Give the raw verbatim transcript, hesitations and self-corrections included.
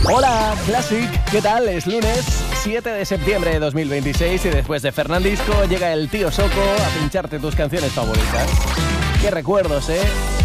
Hola, Classic, ¿qué tal? Es lunes siete de septiembre de dos mil veintiséis y después de Fernandisco llega el tío Soco a pincharte tus canciones favoritas. Qué recuerdos, ¿eh?